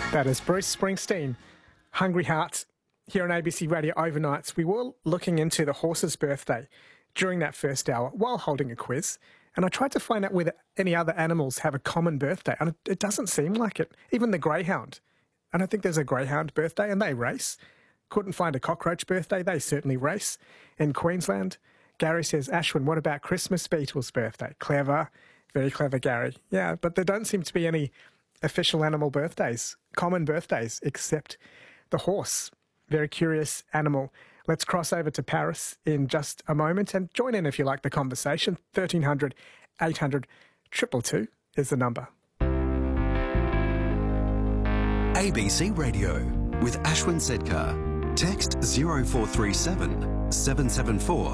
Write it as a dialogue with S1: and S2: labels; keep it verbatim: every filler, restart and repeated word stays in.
S1: That is Bruce Springsteen, Hungry Hearts. Here on A B C Radio Overnights, we were looking into the horse's birthday during that first hour while holding a quiz, and I tried to find out whether any other animals have a common birthday, and it doesn't seem like it. Even the greyhound. I don't think there's a greyhound birthday, and they race. Couldn't find a cockroach birthday, they certainly race. In Queensland, Gary says, Ashwin, what about Christmas beetle's birthday? Clever, very clever, Gary. Yeah, but there don't seem to be any official animal birthdays, common birthdays, except the horse. Very curious animal. Let's cross over to Paris in just a moment and join in if you like the conversation. thirteen hundred, eight hundred, two two two is the number.
S2: A B C Radio with Ashwin Sedkar. Text zero four three seven, seven seven four,